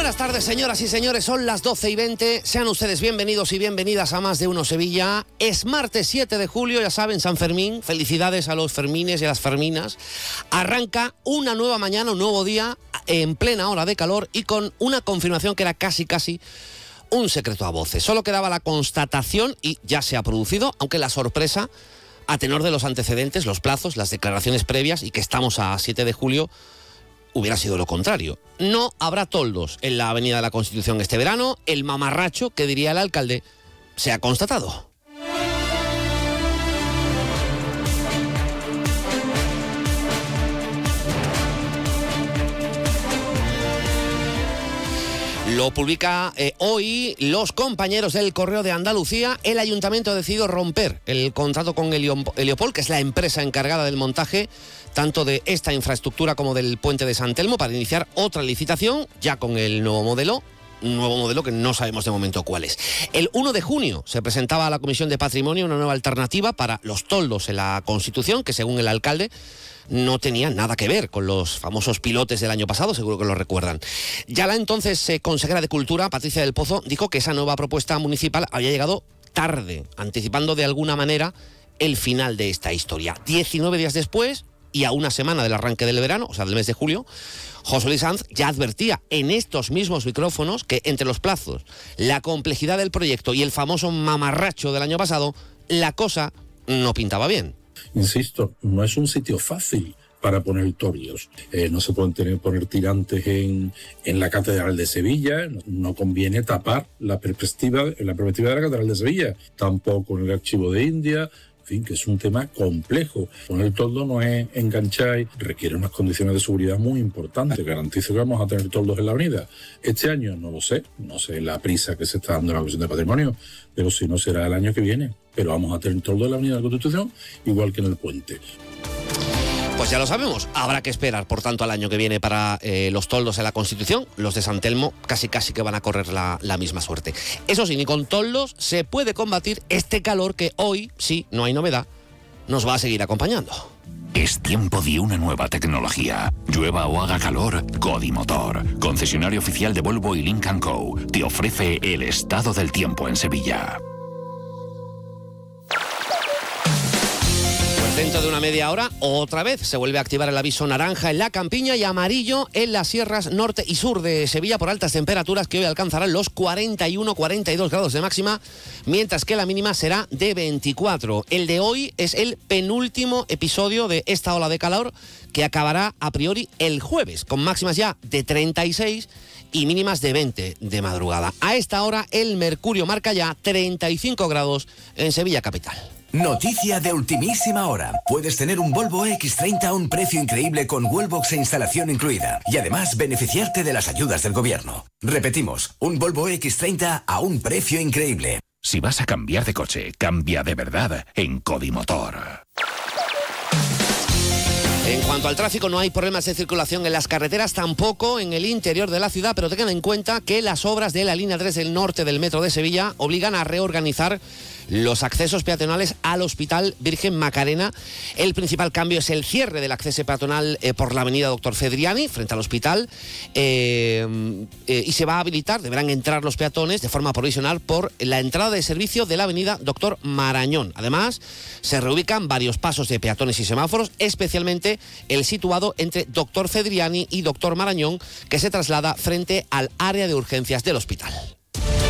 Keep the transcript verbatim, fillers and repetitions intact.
Buenas tardes, señoras y señores, son las doce y veinte, sean ustedes bienvenidos y bienvenidas a Más de Uno Sevilla. Es martes siete de julio, ya saben, San Fermín, felicidades a los Fermines y a las Ferminas. Arranca una nueva mañana, un nuevo día, en plena hora de calor y con una confirmación que era casi casi un secreto a voces. Solo quedaba la constatación y ya se ha producido, aunque la sorpresa, a tenor de los antecedentes, los plazos, las declaraciones previas y que estamos a siete de julio, hubiera sido lo contrario. No habrá toldos en la Avenida de la Constitución este verano. El mamarracho, que diría el alcalde, se ha constatado. Lo publica eh, hoy los compañeros del Correo de Andalucía. El ayuntamiento ha decidido romper el contrato con Heliopol, que es la empresa encargada del montaje tanto de esta infraestructura como del puente de San Telmo, para iniciar otra licitación ya con el nuevo modelo. Un nuevo modelo que no sabemos de momento cuál es. El uno de junio se presentaba a la Comisión de Patrimonio una nueva alternativa para los toldos en la Constitución, que según el alcalde no tenía nada que ver con los famosos pilotes del año pasado, seguro que lo recuerdan. Ya la entonces eh, consejera de Cultura, Patricia del Pozo, dijo que esa nueva propuesta municipal había llegado tarde, anticipando de alguna manera el final de esta historia. diecinueve días después, y a una semana del arranque del verano, o sea, del mes de julio, José Luis Sanz ya advertía en estos mismos micrófonos que entre los plazos, la complejidad del proyecto y el famoso mamarracho del año pasado, la cosa no pintaba bien. Insisto, no es un sitio fácil para poner torios. Eh, no se pueden tener, poner tirantes en, en la Catedral de Sevilla, no, no conviene tapar la perspectiva, la perspectiva de la Catedral de Sevilla, tampoco en el Archivo de India. En fin, que es un tema complejo. Poner el toldo no es enganchar, requiere unas condiciones de seguridad muy importantes. Garantizo que vamos a tener toldos en la avenida. Este año no lo sé, no sé la prisa que se está dando en la Comisión de Patrimonio, pero si no será el año que viene. Pero vamos a tener toldo en la avenida de la Constitución, igual que en el puente. Pues ya lo sabemos, habrá que esperar, por tanto, al año que viene para eh, los toldos en la Constitución. Los de San Telmo casi casi que van a correr la, la misma suerte. Eso sí, ni con toldos se puede combatir este calor que hoy, sí, no hay novedad, nos va a seguir acompañando. Es tiempo de una nueva tecnología. Llueva o haga calor, Codimotor, concesionario oficial de Volvo y Lynk and Co, te ofrece el estado del tiempo en Sevilla. Dentro de una media hora, otra vez se vuelve a activar el aviso naranja en la Campiña y amarillo en las sierras norte y sur de Sevilla por altas temperaturas que hoy alcanzarán los cuarenta y uno a cuarenta y dos grados de máxima, mientras que la mínima será de veinticuatro. El de hoy es el penúltimo episodio de esta ola de calor que acabará a priori el jueves, con máximas ya de treinta y seis y mínimas de veinte de madrugada. A esta hora el mercurio marca ya treinta y cinco grados en Sevilla capital. Noticia de ultimísima hora. Puedes tener un Volvo equis treinta a un precio increíble con Wallbox e instalación incluida. Y además beneficiarte de las ayudas del gobierno. Repetimos, un Volvo equis treinta a un precio increíble. Si vas a cambiar de coche, cambia de verdad en Codimotor. En cuanto al tráfico, no hay problemas de circulación en las carreteras, tampoco en el interior de la ciudad, pero tengan en cuenta que las obras de la línea tres del norte del metro de Sevilla obligan a reorganizar los accesos peatonales al Hospital Virgen Macarena. El principal cambio es el cierre del acceso peatonal eh, por la avenida Doctor Fedriani, frente al hospital, eh, eh, y se va a habilitar, deberán entrar los peatones de forma provisional por la entrada de servicio de la avenida Doctor Marañón. Además, se reubican varios pasos de peatones y semáforos, especialmente el situado entre Doctor Fedriani y Doctor Marañón, que se traslada frente al área de urgencias del hospital.